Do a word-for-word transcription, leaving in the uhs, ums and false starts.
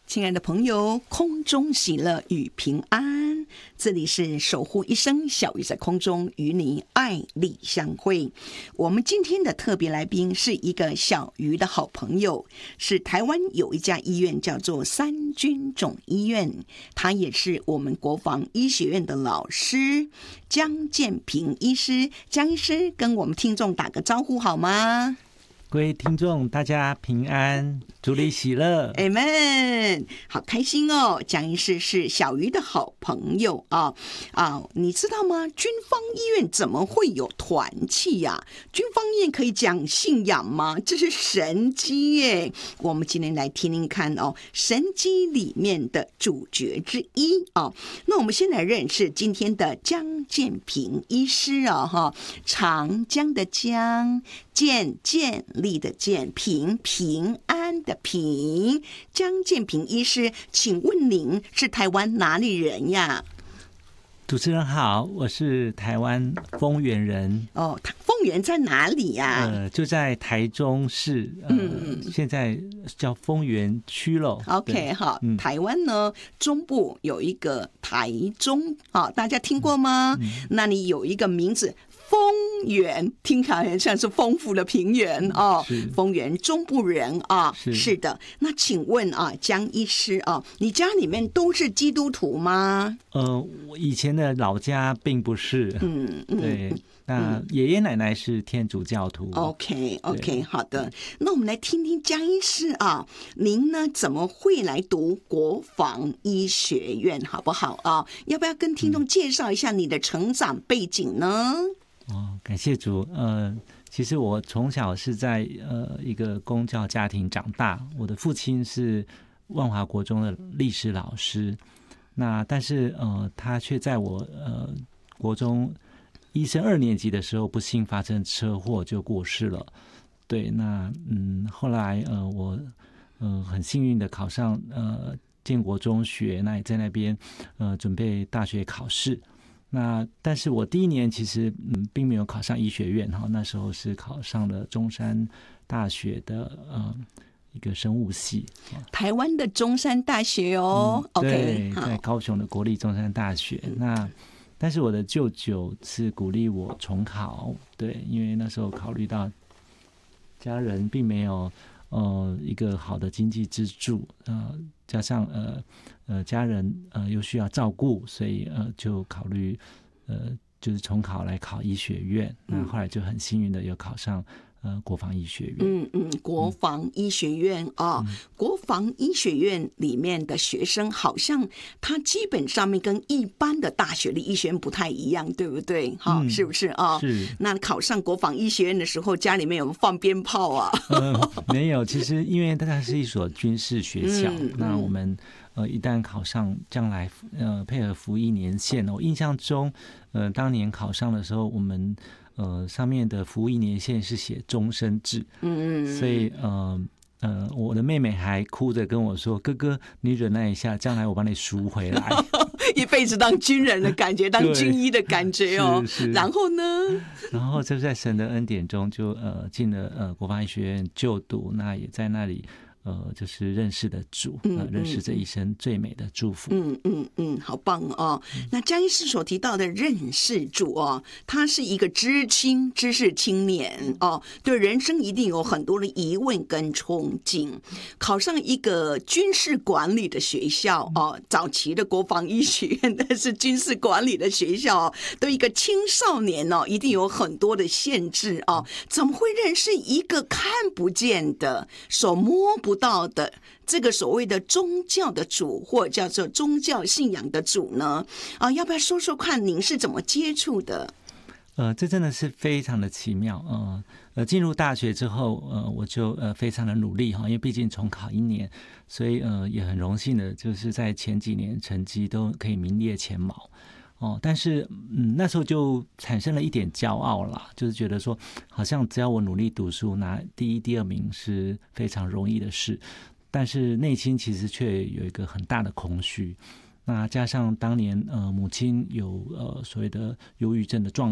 亲爱的朋友，空中喜乐与平安，这里是守护一生，小鱼在空中与你爱力相会。我们今天的特别来宾是一个小鱼的好朋友，是台湾有一家医院叫做三军总医院，他也是我们国防医学院的老师江建平医师。江医师跟我们听众打个招呼好吗？ 各位听众大家平安，主里喜乐 Amen， 好开心哦。江医师是小鱼的好朋友啊啊！你知道吗？军方医院怎么会有团契呀、啊？军方医院可以讲信仰吗？这是神机耶！我们今天来听听看哦，神机里面的主角之一哦。那我们先来认识今天的江建平医师啊哈，长江的江，建建立的建，平平安的平，江建平医师，请问您是台湾哪里人呀？ 主持人好，我是台湾丰原人。 哦，丰原在哪里呀？ 呃，就在台中市，呃、嗯，现在叫丰原区了。 OK， 好、嗯，台湾呢中部有一个台中，啊，大家听过吗？嗯、那里有一个名字。丰原听起来像是丰富的平原哦，丰原中部人啊，是, 是的。那请问啊，江医师啊，你家里面都是基督徒吗？ 呃，我以前的老家并不是，嗯，对。嗯那爷爷奶奶是天主教徒。 OK OK， 好的。那我们来听听江医师啊，您呢怎么会来读国防医学院，好不好啊？要不要跟听众介绍一下你的成长背景呢？ 哦，感谢主。呃，其实我从小是在呃一个公教家庭长大，我的父亲是万华国中的历史老师，那但是呃他却在我呃国中医生二年级的时候不幸发生车祸就过世了。对，那嗯后来呃我呃很幸运的考上呃建国中学，那也在那边呃准备大学考试。那但是我第一年其实嗯并没有考上医学院哈，那时候是考上了中山大学的呃一个生物系， 台湾的中山大学哦。 嗯、对， okay， 在高雄的国立中山大学。嗯、那但是我的舅舅是鼓励我重考，对，因为那时候考虑到家人并没有呃一个好的经济支柱，呃加上呃呃家人呃又需要照顾，所以呃就考虑呃就是重考来考医学院。那后来就很幸运的有考上呃国防医学院。 嗯嗯，国防医学院啊、哦嗯，国防医学院里面的学生好像他基本上面跟一般的大学的医学院不太一样，对不对？哈、嗯，是不是啊、哦？ 是。 那考上国防医学院的时候，家里面有没有放鞭炮啊？ 呃、没有，其实因为它是一所军事学校，嗯、那我们呃一旦考上，将来呃配合服役年限，我印象中，呃当年考上的时候，我们。呃，上面的服役年限是写终身制，嗯嗯，所以呃呃，我的妹妹还哭着跟我说：“哥哥，你忍耐一下，将来我帮你赎回来。” 一辈子当军人的感觉，当军医的感觉哦。 是是。 然后呢？ 然后就在神的恩典中就，就呃进了呃国防医学院就读，那也在那里。呃，就是认识的主，呃、认识这一生最美的祝福。 嗯嗯嗯，好棒哦！那江医师所提到的认识主哦，他是一个知青、知识青年哦，对人生一定有很多的疑问跟憧憬。考上一个军事管理的学校哦，早期的国防医学院那是军事管理的学校哦，对一个青少年哦，一定有很多的限制哦。怎么会认识一个看不见的、手摸不到的这个所谓的宗教的主，或叫做宗教信仰的主呢？啊，要不要说说看您是怎么接触的？ 呃，这真的是非常的奇妙。呃，呃，进入大学之后，呃，我就呃非常的努力哈，因为毕竟重考一年，所以呃也很荣幸的，就是在前几年成绩都可以名列前茅。哦，但是嗯，那时候就产生了一点骄傲啦，就是觉得说，好像只要我努力读书，拿第一、第二名是非常容易的事，但是内心其实却有一个很大的空虚。那加上当年呃母亲有呃所谓的忧郁症的状